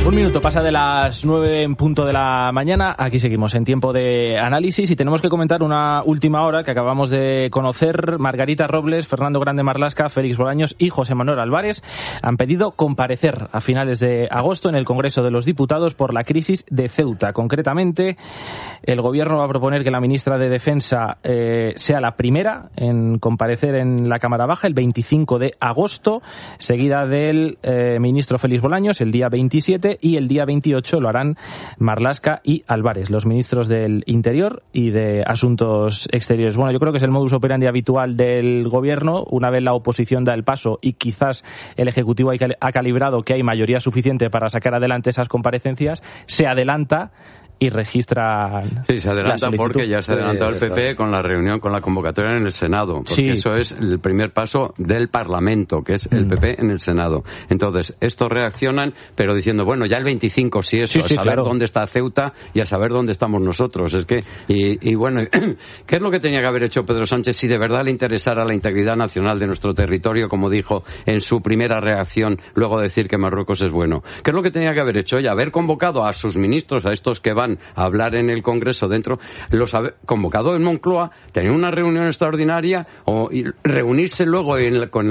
Un minuto pasa de las 9 en punto de la mañana. Aquí seguimos en tiempo de análisis y tenemos que comentar una última hora que acabamos de conocer. Margarita Robles, Fernando Grande Marlaska, Félix Bolaños y José Manuel Álvarez han pedido comparecer a finales de agosto en el Congreso de los Diputados por la crisis de Ceuta. Concretamente, el Gobierno va a proponer que la ministra de Defensa sea la primera en comparecer en la Cámara Baja el 25 de agosto, seguida del ministro Félix Bolaños el día 27 y el día 28 lo harán Marlaska y Álvarez, los ministros del Interior y de Asuntos Exteriores. Bueno, yo creo que es el modus operandi habitual del Gobierno. Una vez la oposición da el paso y quizás el Ejecutivo ha calibrado que hay mayoría suficiente para sacar adelante esas comparecencias, se adelanta y registra. Sí, se adelanta porque ya se ha adelantado el PP con la reunión, con la convocatoria en el Senado, porque sí, eso es el primer paso del Parlamento, que es el PP en el Senado. Entonces, estos reaccionan, pero diciendo, bueno, ya el 25 sí eso, sí, a saber claro dónde está Ceuta y a saber dónde estamos nosotros. Es que, y bueno, ¿qué es lo que tenía que haber hecho Pedro Sánchez si de verdad le interesara la integridad nacional de nuestro territorio, como dijo en su primera reacción, luego de decir que Marruecos es bueno? ¿Qué es lo que tenía que haber hecho? Y haber convocado a sus ministros, a estos que van a hablar en el Congreso dentro, los ha convocado en Moncloa, tener una reunión extraordinaria y reunirse luego con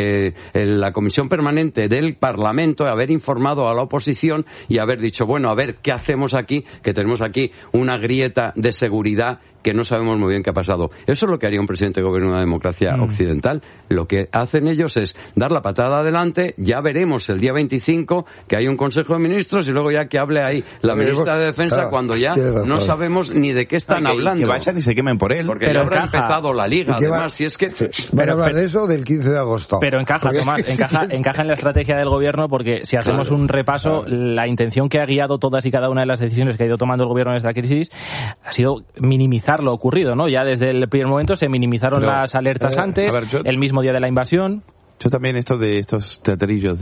la Comisión Permanente del Parlamento, haber informado a la oposición y haber dicho, bueno, a ver, ¿qué hacemos aquí? Que tenemos aquí una grieta de seguridad que no sabemos muy bien qué ha pasado. Eso es lo que haría un presidente de gobierno de una democracia occidental. Lo que hacen ellos es dar la patada adelante, ya veremos el día 25 que hay un Consejo de Ministros y luego ya que hable ahí la ministra de Defensa, claro, cuando ya no sabemos ni de qué están hablando. Que vayan y se quemen por él. Porque ya habrá empezado la Liga, además, si es que... Van a hablar de eso del 15 de agosto. Pero encaja, Tomás, encaja en la estrategia del Gobierno, porque si hacemos un repaso, la intención que ha guiado todas y cada una de las decisiones que ha ido tomando el Gobierno en esta crisis ha sido minimizar lo ocurrido, ¿no? Ya desde el primer momento se minimizaron las alertas antes, el mismo día de la invasión. Yo también esto de estos teatrillos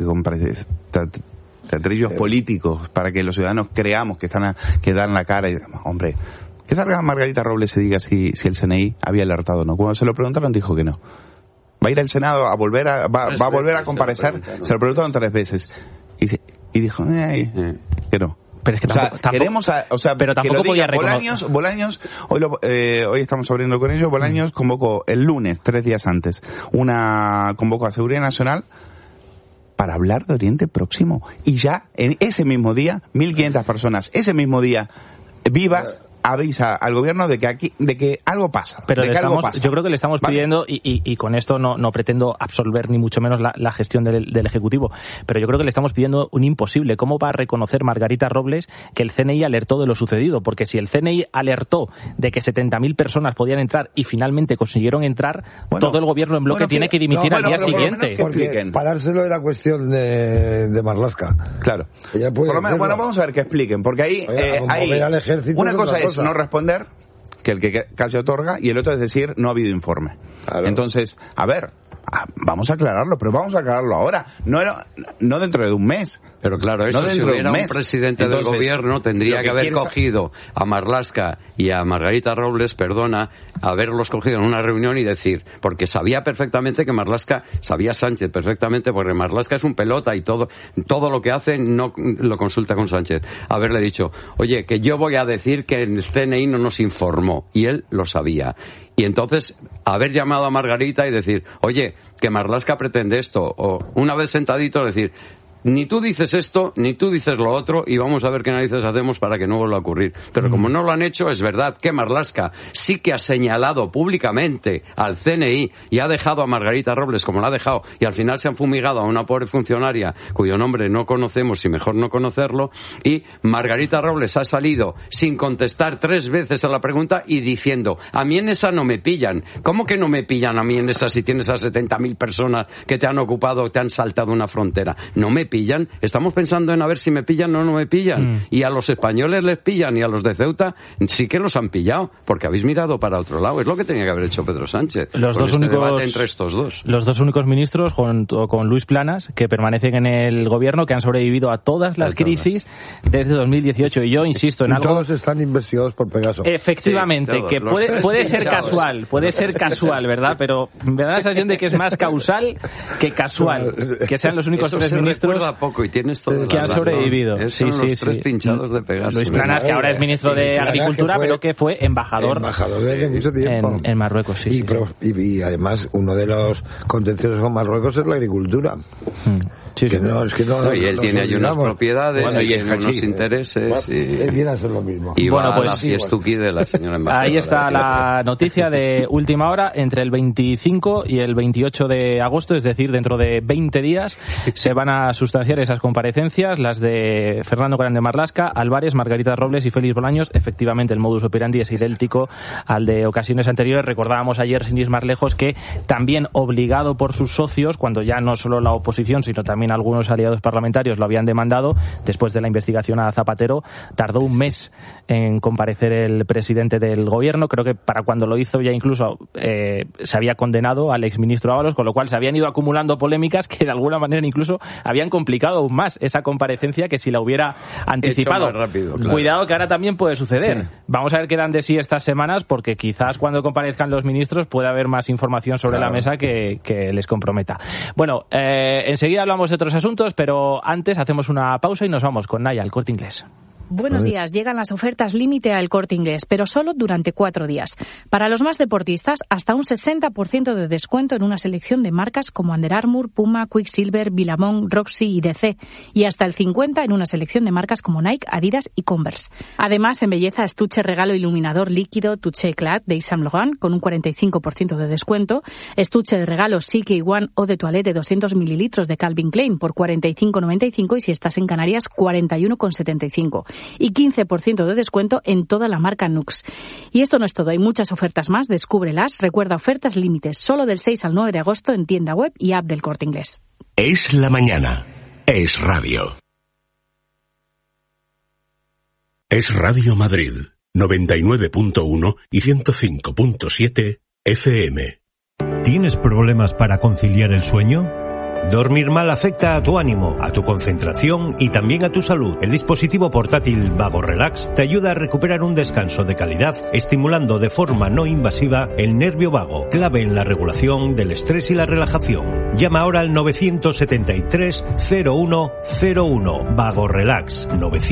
teatrillos políticos para que los ciudadanos creamos que dan la cara y, hombre, que salga Margarita Robles y diga si el CNI había alertado o no. Cuando se lo preguntaron dijo que no. Va a ir al Senado va a volver a comparecer. Se lo preguntaron 3 veces y dijo que no. Pero es que pero tampoco podía reconocer. Bolaños, hoy estamos abriendo con ellos. Bolaños convocó el lunes, 3 días antes, convocó a Seguridad Nacional para hablar de Oriente Próximo. Y ya en ese mismo día, 1.500 personas, ese mismo día, vivas, avisa al Gobierno de que algo pasa. Pero yo creo que le estamos pidiendo, y con esto no pretendo absolver ni mucho menos la gestión del Ejecutivo, pero yo creo que le estamos pidiendo un imposible. ¿Cómo va a reconocer Margarita Robles que el CNI alertó de lo sucedido? Porque si el CNI alertó de que 70.000 personas podían entrar y finalmente consiguieron entrar, todo el Gobierno en bloque tiene que dimitir al día siguiente. Porque parárselo de la cuestión de Marlaska. Claro. Vamos a ver que expliquen, porque ahí hay una cosa es no responder, que el que calla otorga, y el otro es decir, no ha habido informe. Claro. Entonces, a ver, vamos a aclararlo, pero vamos a aclararlo ahora, no dentro de un mes. Pero claro, eso si hubiera un presidente del Gobierno tendría que haber cogido a Marlaska y a Margarita Robles, haberlos cogido en una reunión y decir, porque sabía perfectamente que Marlaska, sabía Sánchez perfectamente, porque Marlaska es un pelota y todo lo que hace no lo consulta con Sánchez. Haberle dicho, oye, que yo voy a decir que el CNI no nos informó, y él lo sabía. Y entonces haber llamado a Margarita y decir, oye, que Marlaska pretende esto, o una vez sentadito decir, ni tú dices esto, ni tú dices lo otro, y vamos a ver qué narices hacemos para que no vuelva a ocurrir. Pero como no lo han hecho, es verdad que Marlaska sí que ha señalado públicamente al CNI y ha dejado a Margarita Robles como la ha dejado, y al final se han fumigado a una pobre funcionaria cuyo nombre no conocemos y mejor no conocerlo, y Margarita Robles ha salido sin contestar 3 veces a la pregunta y diciendo, a mí en esa no me pillan. ¿Cómo que no me pillan a mí en esa si tienes a 70.000 personas que te han ocupado, te han saltado una frontera? No me pillan. Estamos pensando en a ver si me pillan o no me pillan. Y a los españoles les pillan, y a los de Ceuta sí que los han pillado, porque habéis mirado para otro lado. Es lo que tenía que haber hecho Pedro Sánchez. Debate entre estos dos. Los dos únicos ministros, junto con Luis Planas, que permanecen en el Gobierno, que han sobrevivido a todas las crisis desde 2018. Y yo insisto en algo... todos están investigados por Pegaso. Efectivamente, sí, que puede ser casual, ¿verdad? Pero me da la sensación de que es más causal que casual, que sean los únicos 3 ministros tarda poco y tienes todo que han sobrevivido. Son los tres pinchados de Pegasus. Luis Planas, que ahora es ministro de Agricultura, pero que fue embajador desde mucho tiempo en Marruecos. Y además uno de los contenciosos con Marruecos es la agricultura. Y él tiene allí unas propiedades y tiene unos intereses. Él viene a hacer lo mismo. Y va a la fiestuki de la señora embajadora. Ahí está la noticia de última hora. Entre el 25 y el 28 de agosto, es decir, dentro de 20 días, se van a sustanciar esas comparecencias, las de Fernando Grande Marlaska, Álvarez, Margarita Robles y Félix Bolaños. Efectivamente, el modus operandi es idéntico al de ocasiones anteriores. Recordábamos ayer, sin ir más lejos, que también obligado por sus socios, cuando ya no solo la oposición, sino también algunos aliados parlamentarios lo habían demandado, después de la investigación a Zapatero, tardó un mes en comparecer el presidente del gobierno. Creo que para cuando lo hizo ya incluso se había condenado al exministro Ábalos, con lo cual se habían ido acumulando polémicas que de alguna manera incluso habían complicado aún más esa comparecencia que si la hubiera anticipado. Más rápido, claro. Cuidado, que ahora también puede suceder. Sí. Vamos a ver qué dan de sí estas semanas, porque quizás cuando comparezcan los ministros pueda haber más información sobre la mesa que les comprometa. Bueno, enseguida hablamos de otros asuntos, pero antes hacemos una pausa y nos vamos con Naya, al Corte Inglés. Buenos días. Llegan las ofertas límite al Corte Inglés, pero solo durante 4 días. Para los más deportistas, hasta un 60% de descuento en una selección de marcas como Under Armour, Puma, Quicksilver, Billabong, Roxy y DC. Y hasta el 50% en una selección de marcas como Nike, Adidas y Converse. Además, en belleza, estuche regalo iluminador líquido Touché Eclat de Yves Saint Laurent con un 45% de descuento. Estuche de regalo CK1 Eau de Toilette de 200 mililitros de Calvin Klein por 45,95 y si estás en Canarias, 41,75. Y 15% de descuento en toda la marca Nux. Y esto no es todo, hay muchas ofertas más, descúbrelas. Recuerda, ofertas límites solo del 6 al 9 de agosto en tienda web y app del Corte Inglés. Es la mañana. Es radio. Es Radio Madrid, 99.1 y 105.7 FM. ¿Tienes problemas para conciliar el sueño? Dormir mal afecta a tu ánimo, a tu concentración y también a tu salud. El dispositivo portátil Vago Relax te ayuda a recuperar un descanso de calidad, estimulando de forma no invasiva el nervio vago, clave en la regulación del estrés y la relajación. Llama ahora al 973 0101. Vago Relax,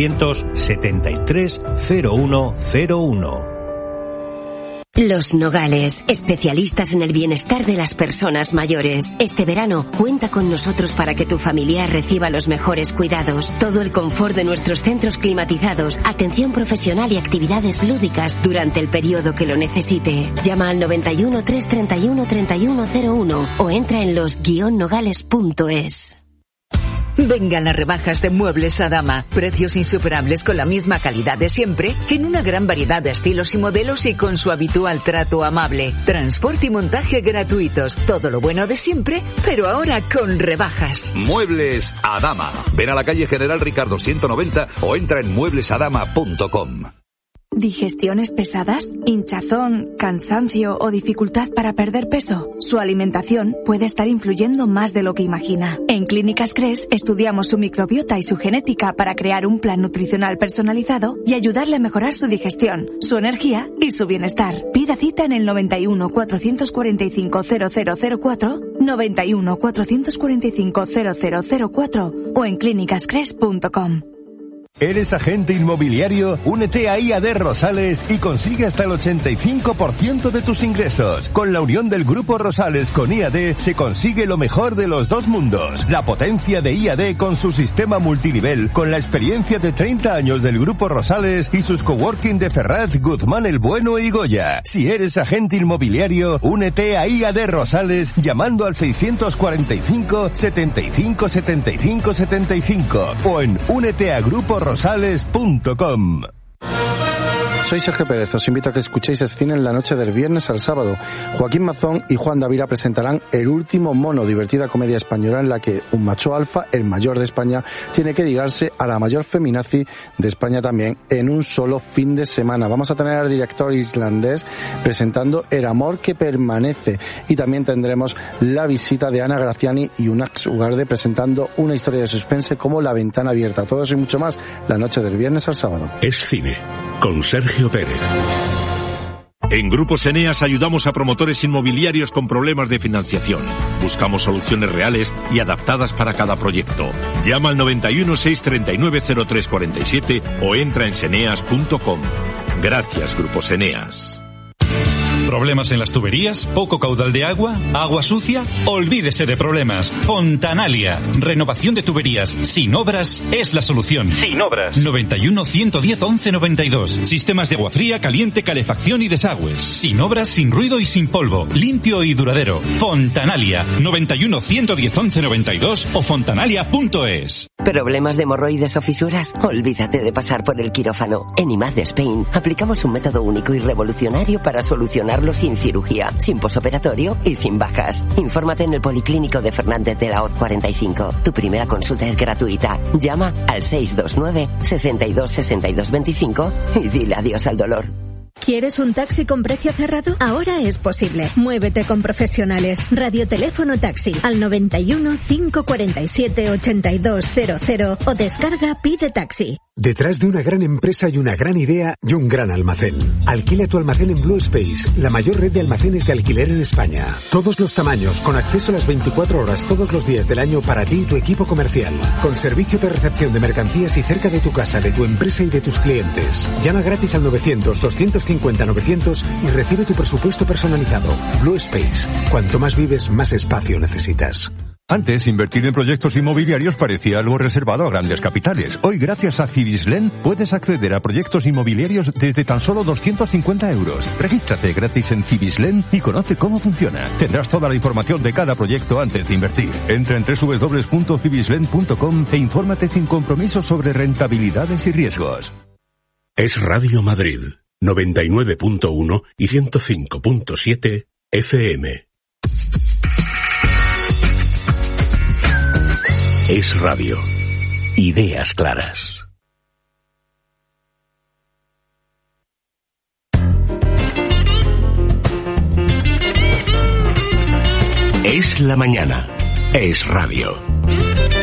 973 0101. Los Nogales, especialistas en el bienestar de las personas mayores. Este verano, cuenta con nosotros para que tu familiar reciba los mejores cuidados. Todo el confort de nuestros centros climatizados, atención profesional y actividades lúdicas durante el periodo que lo necesite. Llama al 91 331 3101 o entra en los-nogales.es. Vengan las rebajas de Muebles Adama. Precios insuperables con la misma calidad de siempre, que en una gran variedad de estilos y modelos y con su habitual trato amable. Transporte y montaje gratuitos. Todo lo bueno de siempre, pero ahora con rebajas. Muebles Adama. Ven a la calle General Ricardo 190 o entra en mueblesadama.com. ¿Digestiones pesadas? ¿Hinchazón? ¿Cansancio o dificultad para perder peso? Su alimentación puede estar influyendo más de lo que imagina. En Clínicas Cres estudiamos su microbiota y su genética para crear un plan nutricional personalizado y ayudarle a mejorar su digestión, su energía y su bienestar. Pida cita en el 91 445 0004, 91 445 0004 o en clínicascres.com. ¿Eres agente inmobiliario? Únete a IAD Rosales y consigue hasta el 85% de tus ingresos. Con la unión del Grupo Rosales con IAD se consigue lo mejor de los dos mundos. La potencia de IAD con su sistema multinivel, con la experiencia de 30 años del Grupo Rosales y sus coworking de Ferraz, Guzmán el Bueno y Goya. Si eres agente inmobiliario, únete a IAD Rosales llamando al 645 75 75 75 o en úneteagruporosales.com. Soy Sergio Pérez, os invito a que escuchéis Cine en la noche del viernes al sábado. Joaquín Mazón y Juan Davira presentarán El último mono, divertida comedia española en la que un macho alfa, el mayor de España, tiene que ligarse a la mayor feminazi de España también en un solo fin de semana. Vamos a tener al director islandés presentando El amor que permanece y también tendremos la visita de Ana Graciani y Unax Ugarde presentando una historia de suspense como La ventana abierta. Todo eso y mucho más la noche del viernes al sábado. Es cine con Sergio Pérez. En Grupos Eneas ayudamos a promotores inmobiliarios con problemas de financiación. Buscamos soluciones reales y adaptadas para cada proyecto. Llama al 91 639 0347 o entra en seneas.com. Gracias, Grupos Eneas. ¿Problemas en las tuberías? ¿Poco caudal de agua? ¿Agua sucia? Olvídese de problemas. Fontanalia. Renovación de tuberías sin obras es la solución. Sin obras. 91 110 11 92. Sistemas de agua fría, caliente, calefacción y desagües. Sin obras, sin ruido y sin polvo. Limpio y duradero. Fontanalia. 91 110 11 92 o fontanalia.es. ¿Problemas de hemorroides o fisuras? Olvídate de pasar por el quirófano. En IMAD Spain aplicamos un método único y revolucionario para solucionarlo sin cirugía, sin posoperatorio y sin bajas. Infórmate en el Policlínico de Fernández de la Hoz 45. Tu primera consulta es gratuita. Llama al 629 62 62 25 y dile adiós al dolor. ¿Quieres un taxi con precio cerrado? Ahora es posible. Muévete con profesionales. Radioteléfono taxi al 91 547 8200 o descarga Pide Taxi. Detrás de una gran empresa y una gran idea y un gran almacén. Alquila tu almacén en Blue Space, la mayor red de almacenes de alquiler en España. Todos los tamaños, con acceso a las 24 horas todos los días del año para ti y tu equipo comercial. Con servicio de recepción de mercancías y cerca de tu casa, de tu empresa y de tus clientes. Llama gratis al 900-250-900 y recibe tu presupuesto personalizado. Blue Space. Cuanto más vives, más espacio necesitas. Antes, invertir en proyectos inmobiliarios parecía algo reservado a grandes capitales. Hoy, gracias a Cibislen, puedes acceder a proyectos inmobiliarios desde tan solo 250 euros. Regístrate gratis en Cibislen y conoce cómo funciona. Tendrás toda la información de cada proyecto antes de invertir. Entra en www.cibislen.com e infórmate sin compromiso sobre rentabilidades y riesgos. Es Radio Madrid, 99.1 y 105.7 FM. Es Radio. Ideas claras. Es la mañana. Es Radio.